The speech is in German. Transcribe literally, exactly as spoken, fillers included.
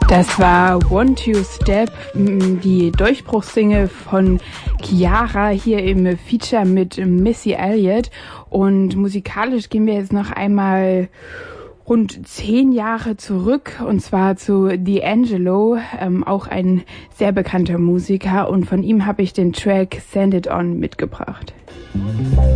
Das war One Two Step, die Durchbruchssingle von Chiara hier im Feature mit Missy Elliott. Und musikalisch gehen wir jetzt noch einmal rund zehn Jahre zurück, und zwar zu D'Angelo, ähm, auch ein sehr bekannter Musiker. Und von ihm habe ich den Track Send It On mitgebracht.